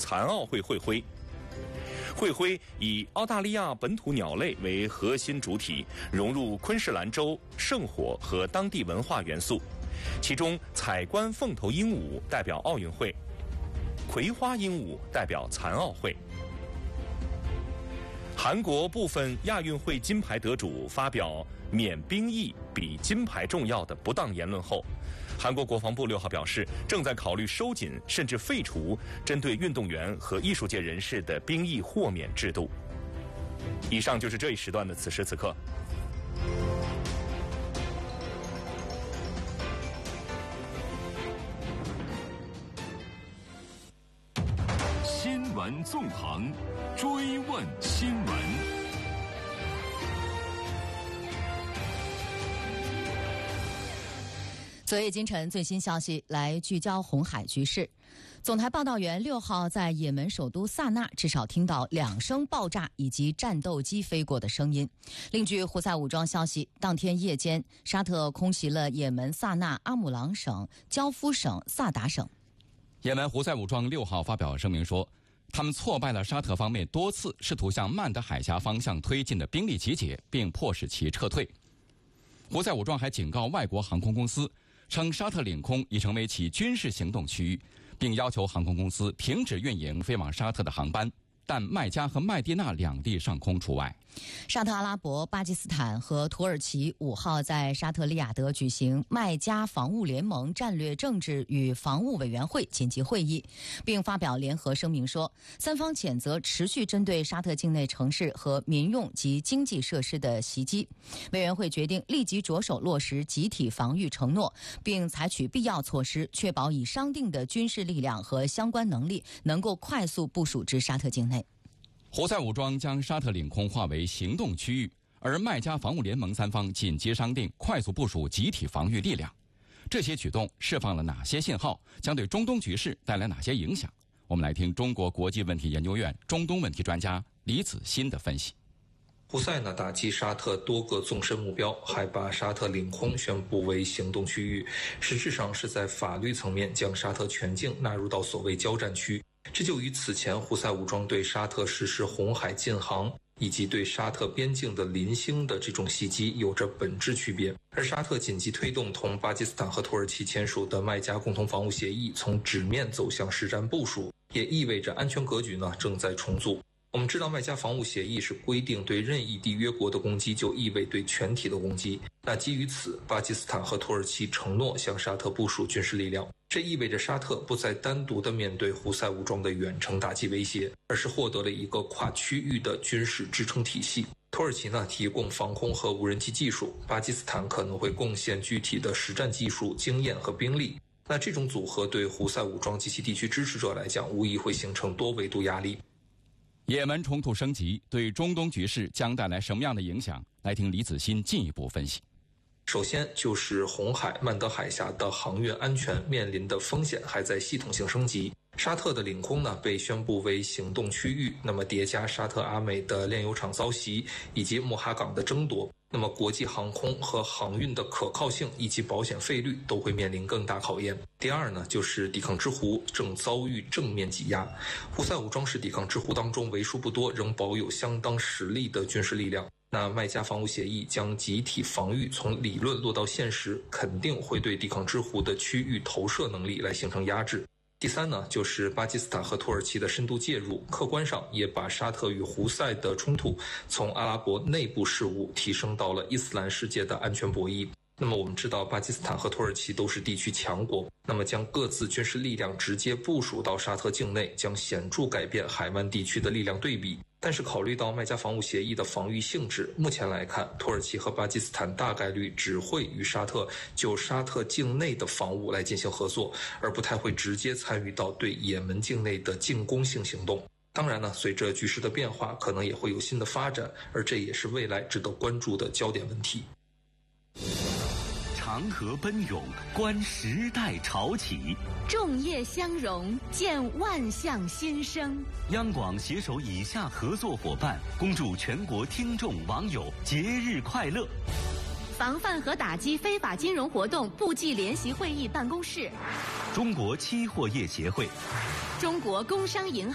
残奥会会徽。会徽以澳大利亚本土鸟类为核心主体，融入昆士兰州圣火和当地文化元素。其中，彩冠凤头鹦鹉代表奥运会，葵花鹦鹉代表残奥会。韩国部分亚运会金牌得主发表免兵役比金牌重要的不当言论后，韩国国防部6号表示，正在考虑收紧甚至废除针对运动员和艺术界人士的兵役豁免制度。以上就是这一时段的此时此刻。 新闻纵横，追问新闻。 昨夜今晨最新消息，来聚焦红海局势。总台报道员6号在也门首都萨那至少听到2声爆炸以及战斗机飞过的声音。另据胡塞武装消息，当天夜间，沙特空袭了也门萨那、阿姆朗省、焦夫省、萨达省。 也门胡塞武装6号发表声明说，他们挫败了沙特方面多次试图向曼德海峡方向推进的兵力集结，并迫使其撤退。胡塞武装还警告外国航空公司，称沙特领空已成为其军事行动区域，并要求航空公司停止运营飞往沙特的航班，但麦加和麦地那两地上空除外。 沙特阿拉伯、巴基斯坦和土耳其5号在沙特利雅得举行麦加防务联盟战略政治与防务委员会紧急会议，并发表联合声明说，三方谴责持续针对沙特境内城市和民用及经济设施的袭击。委员会决定立即着手落实集体防御承诺，并采取必要措施，确保已商定的军事力量和相关能力能够快速部署至沙特境内。 胡塞武装将沙特领空划为行动区域，而麦加防务联盟三方紧急商定快速部署集体防御力量。这些举动释放了哪些信号？将对中东局势带来哪些影响？我们来听中国国际问题研究院中东问题专家李子欣的分析。 胡塞呢打击沙特多个纵深目标，还把沙特领空宣布为行动区域，实质上是在法律层面将沙特全境纳入到所谓交战区。这就与此前胡塞武装对沙特实施红海禁航以及对沙特边境的临星的这种袭击有着本质区别。而沙特紧急推动同巴基斯坦和土耳其签署的麦加共同防务协议从纸面走向实战部署，也意味着安全格局呢正在重组。我们知道麦加防务协议是规定对任意缔约国的攻击就意味对全体的攻击，那基于此，巴基斯坦和土耳其承诺向沙特部署军事力量，这意味着沙特不再单独的面对胡塞武装的远程打击威胁，而是获得了一个跨区域的军事支撑体系。土耳其呢提供防空和无人机技术，巴基斯坦可能会贡献具体的实战技术、经验和兵力。那这种组合对胡塞武装及其地区支持者来讲，无疑会形成多维度压力。 也门冲突升级对中东局势将带来什么样的影响？来听李子欣进一步分析。 首先就是红海、曼德海峡的航运安全面临的风险还在系统性升级。沙特的领空呢被宣布为行动区域，那么叠加沙特阿美的炼油厂遭袭以及穆哈港的争夺，那么国际航空和航运的可靠性以及保险费率都会面临更大考验。第二呢，就是抵抗之湖正遭遇正面挤压。胡塞武装是抵抗之湖当中为数不多仍保有相当实力的军事力量。那麦加防务协议将集体防御从理论落到现实，肯定会对抵抗之湖的区域投射能力来形成压制。第三呢，就是巴基斯坦和土耳其的深度介入，客观上也把沙特与胡塞的冲突从阿拉伯内部事务提升到了伊斯兰世界的安全博弈。那么我们知道巴基斯坦和土耳其都是地区强国，那么将各自军事力量直接部署到沙特境内，将显著改变海湾地区的力量对比。但是考虑到麦加防务协议的防御性质，目前来看，土耳其和巴基斯坦大概率只会与沙特就沙特境内的防务来进行合作，而不太会直接参与到对也门境内的进攻性行动。当然呢，随着局势的变化，可能也会有新的发展，而这也是未来值得关注的焦点问题。 长河奔涌，观时代潮起； 众业相融，见万象新生。 央广携手以下合作伙伴，恭祝全国听众网友节日快乐。 防范和打击非法金融活动部际联席会议办公室， 中国期货业协会， 中国工商银行。